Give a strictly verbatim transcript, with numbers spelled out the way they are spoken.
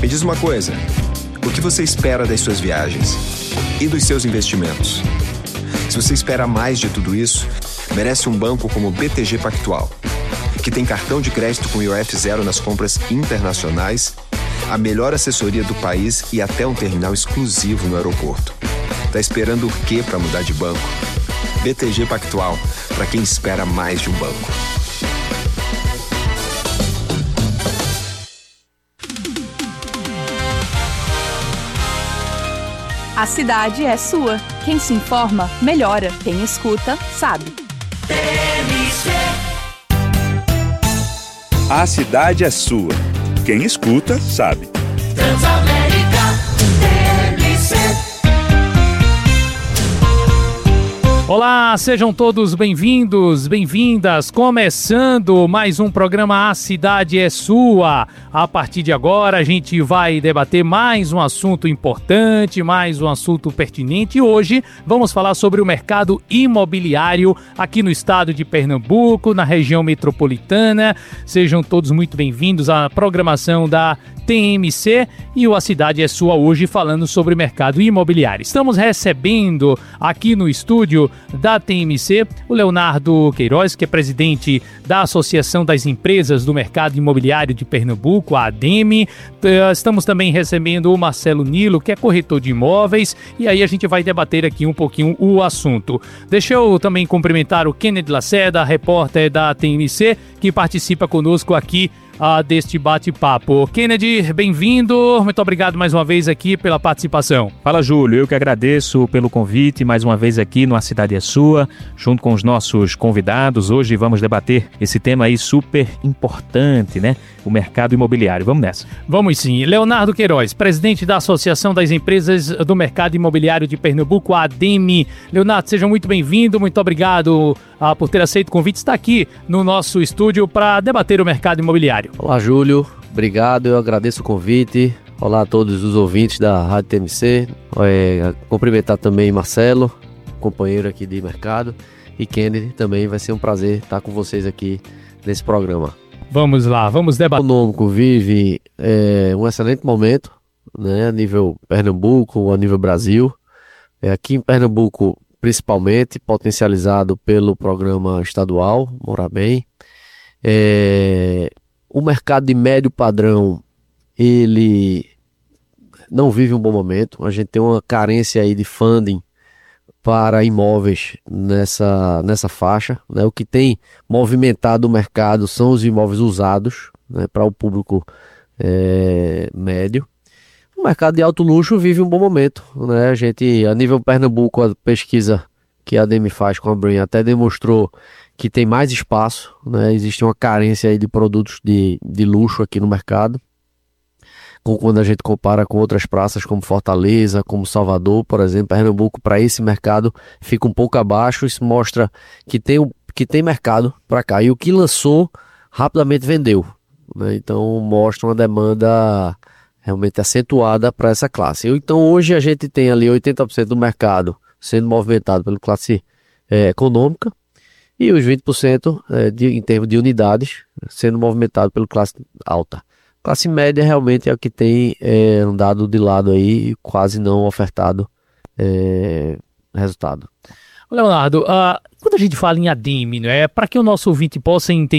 Me diz uma coisa, o que você espera das suas viagens e dos seus investimentos? Se você espera mais de tudo isso, merece um banco como o B T G Pactual, que tem cartão de crédito com I O F zero nas compras internacionais, a melhor assessoria do país e até um terminal exclusivo no aeroporto. Tá esperando o quê para mudar de banco? B T G Pactual, para quem espera mais de um banco. A cidade é sua. Quem se informa, melhora. Quem escuta, sabe. A cidade é sua. Quem escuta, sabe. Transamérica T M C. Olá, sejam todos bem-vindos, bem-vindas. Começando mais um programa A Cidade é Sua. A partir de agora a gente vai debater mais um assunto importante, mais um assunto pertinente. E hoje vamos falar sobre o mercado imobiliário aqui no estado de Pernambuco, na região metropolitana. Sejam todos muito bem-vindos à programação da T M C e o A Cidade é Sua hoje falando sobre mercado imobiliário. Estamos recebendo aqui no estúdio da T M C o Leonardo Queiroz, que é presidente da Associação das Empresas do Mercado Imobiliário de Pernambuco, a ADEME. Estamos também recebendo o Marcelo Nilo, que é corretor de imóveis, e aí a gente vai debater aqui um pouquinho o assunto. Deixa eu também cumprimentar o Kennedy Lacerda, repórter da T M C, que participa conosco aqui Uh, deste bate-papo. Kennedy, bem-vindo, muito obrigado mais uma vez aqui pela participação. Fala, Júlio, eu que agradeço pelo convite mais uma vez aqui no A Cidade é Sua, junto com os nossos convidados. Hoje vamos debater esse tema aí super importante, né? O mercado imobiliário. Vamos nessa. Vamos sim. Leonardo Queiroz, presidente da Associação das Empresas do Mercado Imobiliário de Pernambuco, a ADEME. Leonardo, seja muito bem-vindo, muito obrigado uh, por ter aceito o convite, está aqui no nosso estúdio para debater o mercado imobiliário. Olá, Júlio, obrigado, eu agradeço o convite. Olá a todos os ouvintes da Rádio T M C. É, cumprimentar também Marcelo, companheiro aqui de mercado, e Kennedy também. Vai ser um prazer estar com vocês aqui nesse programa. Vamos lá, vamos debater. O econômico vive é, um excelente momento, né, a nível Pernambuco, a nível Brasil. É, aqui em Pernambuco, principalmente, potencializado pelo programa estadual Morar Bem. É, o mercado de médio padrão, ele não vive um bom momento. A gente tem uma carência aí de funding para imóveis nessa, nessa faixa, né? O que tem movimentado o mercado são os imóveis usados, né, para o público é, médio. O mercado de alto luxo vive um bom momento, né? A gente, a nível Pernambuco, a pesquisa que a ADEME faz com a Brain até demonstrou que tem mais espaço, né? Existe uma carência aí de produtos de, de luxo aqui no mercado, com, quando a gente compara com outras praças como Fortaleza, como Salvador, por exemplo. Pernambuco, para esse mercado, fica um pouco abaixo. Isso mostra que tem, que tem mercado para cá, e o que lançou rapidamente vendeu, né? Então mostra uma demanda realmente acentuada para essa classe. Então hoje a gente tem ali oitenta por cento do mercado sendo movimentado pela classe é, econômica, e os vinte por cento é, de, em termos de unidades sendo movimentado pela classe alta. Classe média realmente é o que tem é, andado de lado aí e quase não ofertado é, resultado. Leonardo, uh, quando a gente fala em ADEME, né, para que o nosso ouvinte possa entender